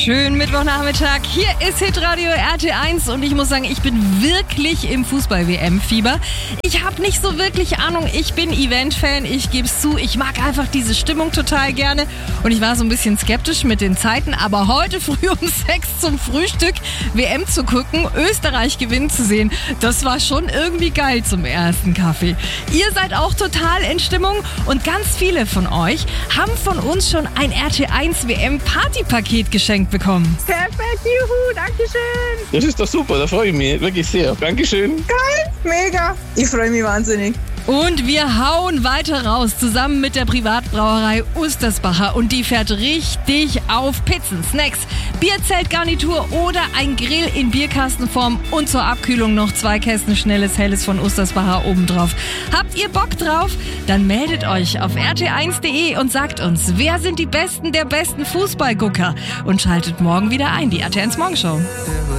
Schönen Mittwochnachmittag. Hier ist Hitradio RT1 und ich muss sagen, ich bin wirklich im Fußball-WM-Fieber. Ich habe nicht so wirklich Ahnung. Ich bin Event-Fan, ich gebe es zu. Ich mag einfach diese Stimmung total gerne und ich war so ein bisschen skeptisch mit den Zeiten. Aber heute früh um 6 zum Frühstück WM zu gucken, Österreich gewinnen zu sehen, das war schon irgendwie geil zum ersten Kaffee. Ihr seid auch total in Stimmung und ganz viele von euch haben von uns schon ein RT1 WM-Partypaket geschenkt bekommen. Perfekt, juhu, dankeschön. Das ist doch super, da freue ich mich wirklich sehr. Dankeschön. Geil, mega. Ich freue mich wahnsinnig. Und wir hauen weiter raus, zusammen mit der Privatbrauerei Ustersbacher. Und die fährt richtig auf Pizzen, Snacks, Bierzeltgarnitur oder ein Grill in Bierkastenform. Und zur Abkühlung noch 2 Kästen schnelles Helles von Ustersbacher obendrauf. Habt ihr Bock drauf? Dann meldet euch auf rt1.de und sagt uns, wer sind die Besten der besten Fußballgucker? Und schaltet morgen wieder ein, die RT1 Morgenshow.